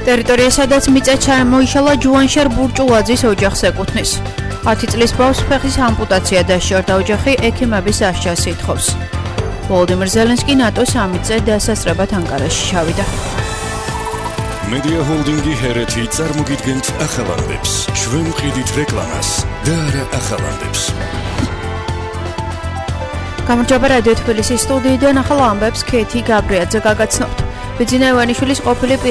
ტერიტორია, სადაც მიწა ჩამოიშალა ჯუანშარ ბურჭულაძის ოჯახს ეკუთვნის. 10 წლის ბავშვს ფეხის ამპუტაცია დასჭირდა, ოჯახი ექიმების დასჯას ითხოვს. ვოლოდიმირ ზელენსკი ნატოს სამიტზე დასასწრებად ანკარაში ჩავიდა. მედია ჰოლდინგი ჰერეთი წარმოგიდგენთ ახალამდებს. ჩვენ ვყიდით რეკლამას და არა ახალამდებს. გამარჯობა რადიო თბილისის სტუდიიდან ახალ ამბებს ქეთი გაბრიაძე გაგაცნობთ. ბიძინა ივანიშვილის ყოფილი